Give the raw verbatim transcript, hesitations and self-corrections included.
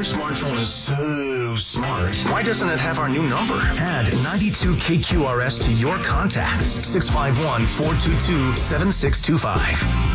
your smartphone is so smart, why doesn't it have our new number? Add ninety-two K Q R S to your contacts. six five one, four two two, seven six two five.